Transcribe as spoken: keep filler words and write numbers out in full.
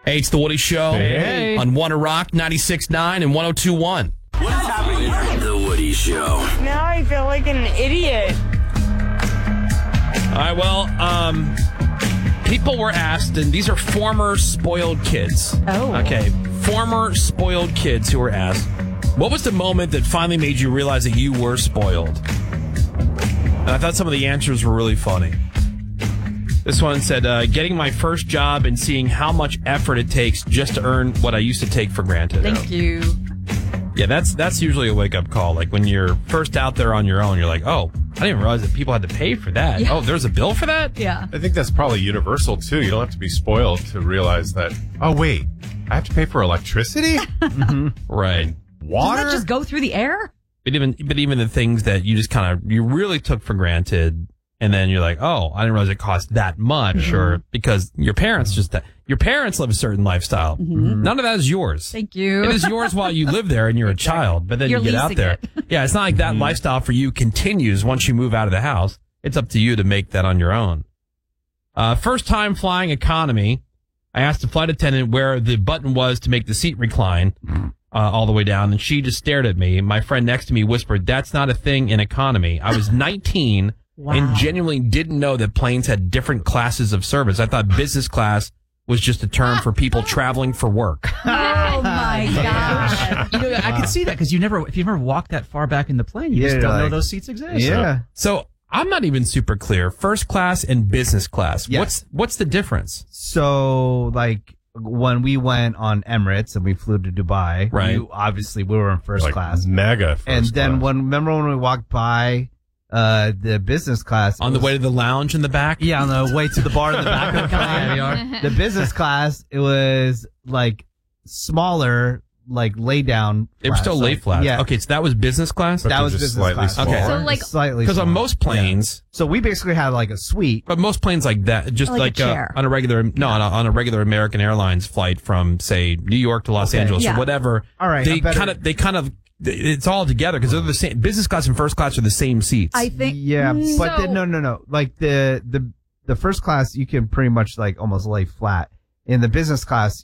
Hey, it's the Woody Show Hey. on One Rock, ninety-six point nine and one oh two point one. What's happening? The Woody Show. Now I feel like an idiot. All right, well, um, people were asked, and these are former spoiled kids. Oh. Okay, former spoiled kids who were asked, what was the moment that finally made you realize that you were spoiled? And I thought some of the answers were really funny. This one said, uh, getting my first job and seeing how much effort it takes just to earn what I used to take for granted. Thank you. Yeah, that's that's usually a wake-up call. Like when you're first out there on your own, you're like, oh, I didn't even realize that people had to pay for that. Yeah. Oh, there's a bill for that? Yeah. I think that's probably universal, too. You don't have to be spoiled to realize that, oh, wait, I have to pay for electricity? Right. Water? Doesn't that just go through the air? But even but even the things that you just kind of, you really took for granted, and then you're like, oh, I didn't realize it cost that much, Mm-hmm. or because your parents just, your parents live a certain lifestyle. Mm-hmm. None of that is yours. Thank you. It is yours while you live there and you're a child, but then You're you get out leasing there. it. Yeah, it's not like that lifestyle for you continues once you move out of the house. It's up to you to make that on your own. Uh, first time flying economy. I asked the flight attendant where the button was to make the seat recline uh, all the way down, and she just stared at me. My friend next to me whispered, "That's not a thing in economy." I was nineteen Wow. and genuinely didn't know that planes had different classes of service. I thought business class was just a term for people traveling for work. Oh, my gosh. You know, I can see that because you never, if you've never walked that far back in the plane, you Yeah, just don't know like- those seats exist. Yeah. So I'm not even super clear. First class and business class. Yeah. What's what's the difference? So, like, when we went on Emirates and we flew to Dubai, Right. we, obviously we were in first Like class. mega first And then class. when, remember when we walked by uh, the business class? On it the was- way to the lounge in the back? Yeah, on the way to the bar in the back of the plane. The business class, it was like smaller, like lay down. They were flats, still lay like- flats. Yeah. Okay, so that was business class? But That they're was just business slightly class. Okay. smaller. So, like- slightly Because on smaller. most planes, So we basically had like a suite. but most planes like that, just Like a like, uh, chair. on a regular, no, on a, on a regular American Airlines flight from, say, New York to Los Okay. Angeles Yeah. or whatever. All right, They I better- kind of, they kind of, it's all together because they're the same. Business class and first class are the same seats. I think. Yeah, Mm, but so- the, no, no, no. Like the the the first class, you can pretty much like almost lay flat. In the business class,